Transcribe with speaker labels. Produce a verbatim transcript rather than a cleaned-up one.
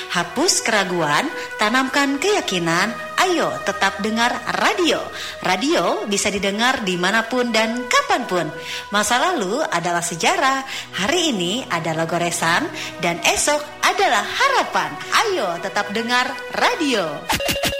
Speaker 1: Hapus keraguan, tanamkan keyakinan. Ayo tetap dengar radio. Radio bisa didengar dimanapun dan kapanpun. Masa lalu adalah sejarah, hari ini adalah goresan, dan esok adalah harapan. Ayo tetap dengar radio.